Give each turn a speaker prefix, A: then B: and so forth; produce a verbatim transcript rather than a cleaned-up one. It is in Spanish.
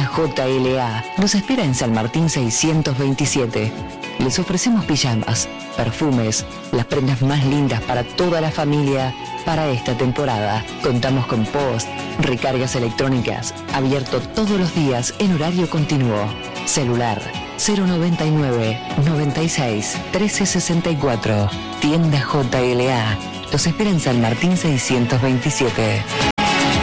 A: J L A nos espera en San Martín seiscientos veintisiete. Les ofrecemos pijamas, perfumes, las prendas más lindas para toda la familia para esta temporada. Contamos con post, recargas electrónicas, abierto todos los días en horario continuo. Celular cero noventa y nueve, noventa y seis, trece sesenta y cuatro. Tienda J L A. Los espera en San Martín seiscientos veintisiete.